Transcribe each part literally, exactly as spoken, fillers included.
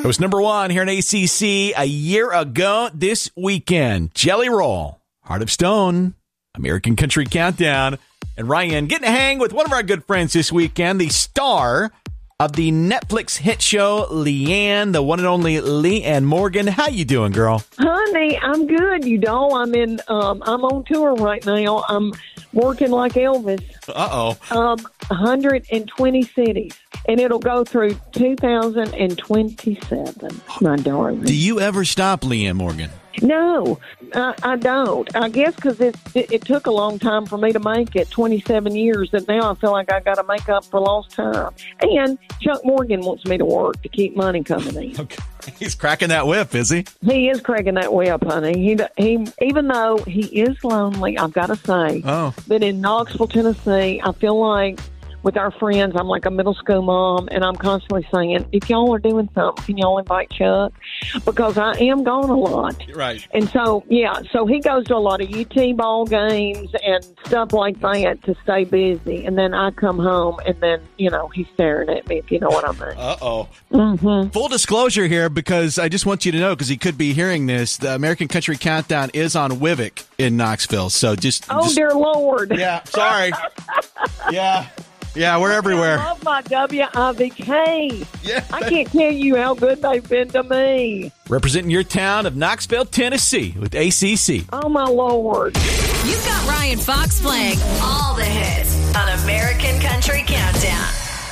It was number one here in A C C a year ago this weekend. Jelly Roll, Heart of Stone, American Country Countdown. And Ryan getting to hang with one of our good friends this weekend, the star of the Netflix hit show, Leanne, the one and only Leanne Morgan. How you doing, girl? Honey, I'm good. You know, I'm in. Um, I'm on tour right now. I'm working like Elvis. Uh oh. Um, one hundred twenty cities, and it'll go through two thousand twenty-seven. My darling. Do you ever stop, Leanne Morgan? No, I, I don't. I guess because it, it it took a long time for me to make it, twenty-seven years, and now I feel like I got to make up for lost time. And Chuck Morgan wants me to work to keep money coming in. Okay. He's cracking that whip, is he? He is cracking that whip, honey. He he. Even though he is lonely, I've got to say, oh. that in Knoxville, Tennessee, I feel like with our friends, I'm like a middle school mom, and I'm constantly saying, if y'all are doing something, can y'all invite Chuck? Because I am gone a lot. Right. And so, yeah, so he goes to a lot of U T ball games and stuff like that to stay busy. And then I come home, and then, you know, he's staring at me, if you know what I mean. Uh-oh. Mm-hmm. Full disclosure here, because I just want you to know, because he could be hearing this, the American Country Countdown is on Wivic in Knoxville. So just... Oh, just, dear Lord. Yeah, sorry. yeah. Yeah, we're everywhere. I love my W I V K. Yeah. I can't tell you how good they've been to me. Representing your town of Knoxville, Tennessee with A C C. Oh, my Lord. You've got Ryan Fox playing all the hits on American Country Countdown.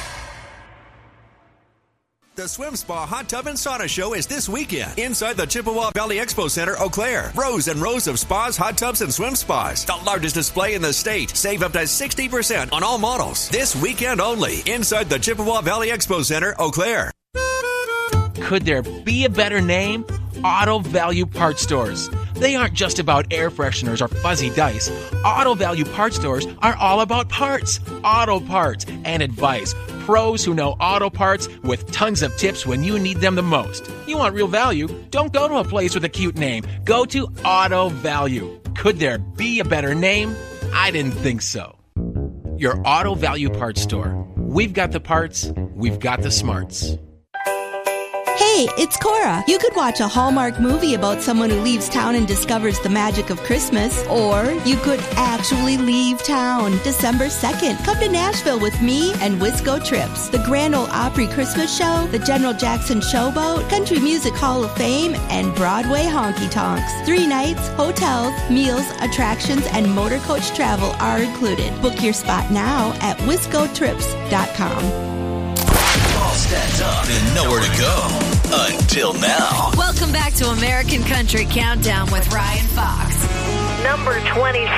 The Swim Spa Hot Tub and Sauna Show is this weekend inside the Chippewa Valley Expo Center, Eau Claire. Rows and rows of spas, hot tubs, and swim spas. The largest display in the state. Save up to sixty percent on all models. This weekend only inside the Chippewa Valley Expo Center, Eau Claire. Could there be a better name? Auto Value Parts Stores. They aren't just about air fresheners or fuzzy dice. Auto Value Parts Stores are all about parts, auto parts, and advice. Pros who know auto parts with tons of tips when you need them the most. You want real value? Don't go to a place with a cute name. Go to Auto Value. Could there be a better name? I didn't think so. Your Auto Value Parts Store. We've got the parts. We've got the smarts. Hey, it's Cora. You could watch a Hallmark movie about someone who leaves town and discovers the magic of Christmas. Or you could actually leave town December second. Come to Nashville with me and Wisco Trips, the Grand Ole Opry Christmas Show, the General Jackson Showboat, Country Music Hall of Fame, and Broadway Honky Tonks. Three nights, hotels, meals, attractions, and motor coach travel are included. Book your spot now at wisco trips dot com. All stacked up and nowhere to go until now. Welcome back to American Country Countdown with Ryan Fox. Number twenty-seven.